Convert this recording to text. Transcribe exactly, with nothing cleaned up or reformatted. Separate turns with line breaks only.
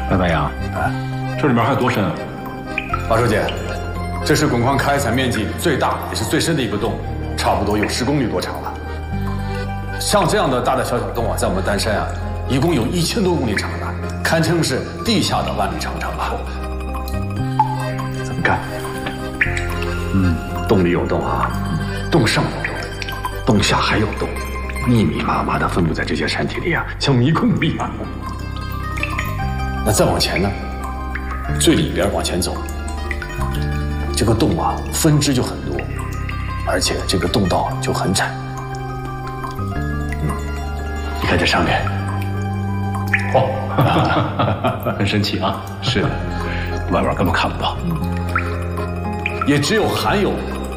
白白杨，哎，这里面还有多深啊？
马书记，这是汞矿开采面积最大也是最深的一个洞，差不多有十公里多长了。像这样的大大小小洞啊，在我们丹山啊，一共有一千多公里长的，堪称是地下的万里长城啊。
怎么干？嗯，洞里有洞啊，洞上有洞，洞下还有洞，密密麻麻的分布在这些山体里啊，像迷宫一样。
那再往前呢？最里边往前走，这个洞啊，分支就很多，而且这个洞道就很窄。嗯，你看这上面，
哦，很神奇啊！
是的，外边根本看不到。
也只有含有